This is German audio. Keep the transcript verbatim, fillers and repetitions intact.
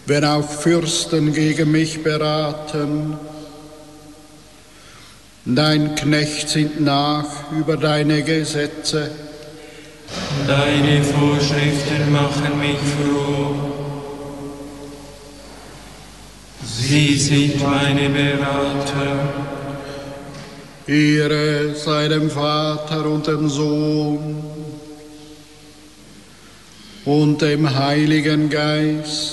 wenn auch Fürsten gegen mich beraten. Dein Knecht sinnt nach über deine Gesetze. Deine Vorschriften machen mich froh. Sie sind meine Berater. Ehre sei dem Vater und dem Sohn und dem Heiligen Geist,